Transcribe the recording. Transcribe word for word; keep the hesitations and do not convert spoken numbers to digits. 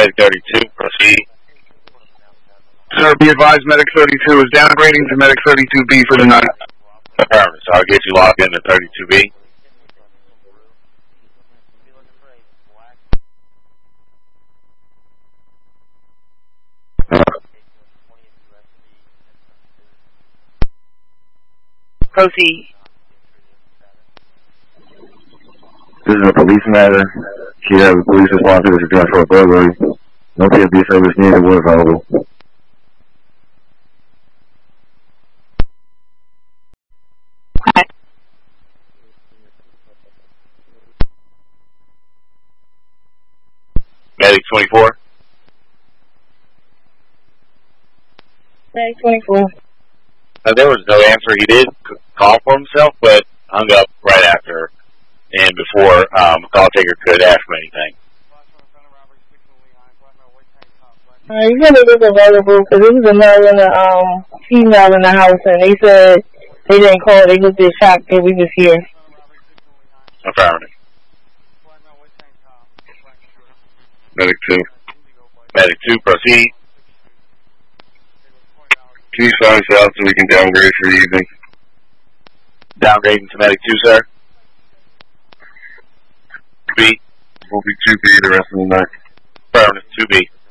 Medic thirty-two, proceed. Sir, be advised Medic thirty-two is downgrading to Medic thirty-two B for the night. Affirmative, so I'll get you logged into thirty-two B. Proceed. This is a police matter. She has a police responsibility to for a burglary. No P F D service needed or available. Okay. Medic twenty-four. Medic twenty-four. Uh, there was no answer. He did c- call for himself, but hung up right after and before um, a call taker could ask him anything. Uh, you gotta look available because there was a male and a um, female in the house, and they said they didn't call. They looked at shocked that we was here. Affirmative. Medic two. Medic two, proceed. Can you sign us out so we can downgrade for the evening? Downgrading to Medic two, sir. B. We'll be two B the rest of the night. Affirmative, two B.